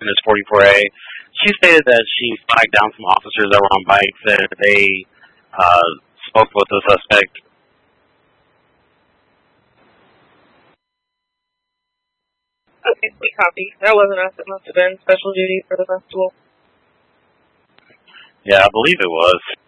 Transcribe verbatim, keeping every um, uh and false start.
in this forty-four A. She stated that she flagged down some officers that were on bikes and they uh, spoke with the suspect. Okay, we copy. That wasn't us. It must have been special duty for the festival. Yeah, I believe it was.